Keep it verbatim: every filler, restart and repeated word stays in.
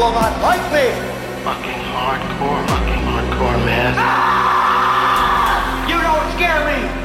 will not like me. Fucking hardcore, fucking hardcore, man. Ah! You don't scare me.